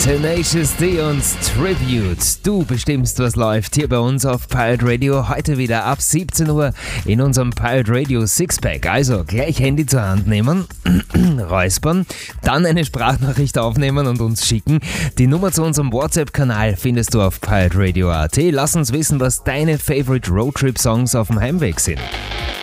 Tenacious D und Tribute. Du bestimmst, was läuft hier bei uns auf Pirate Radio. Heute wieder ab 17 Uhr in unserem Pirate Radio Sixpack. Also gleich Handy zur Hand nehmen, räuspern, dann eine Sprachnachricht aufnehmen und uns schicken. Die Nummer zu unserem WhatsApp-Kanal findest du auf pirateradio.at. Lass uns wissen, was deine Favorite Roadtrip-Songs auf dem Heimweg sind.